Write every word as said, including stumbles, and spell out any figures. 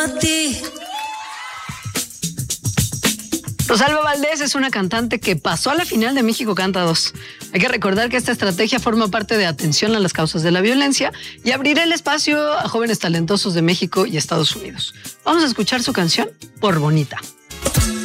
a ti. Rosalba Valdés es una cantante que pasó a la final de México Canta dos. Hay que recordar que esta estrategia forma parte de atención a las causas de la violencia y abrirá el espacio a jóvenes talentosos de México y Estados Unidos. Vamos a escuchar su canción Por Bonita.